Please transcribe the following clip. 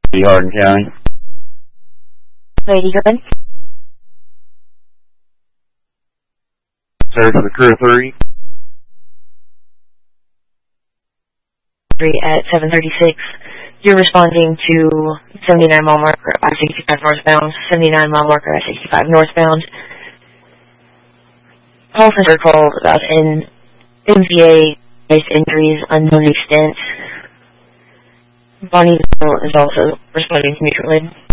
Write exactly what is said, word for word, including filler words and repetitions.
Hardin County. Lady, go ahead. Sir, for the crew of three. Three at seven thirty-six. You're responding to seventy-nine mile marker I sixty-five northbound, seventy-nine mile marker I sixty-five northbound. Officer called about an M V A-based injuries, unknown extent. Bonnie is also responding to mutual aid.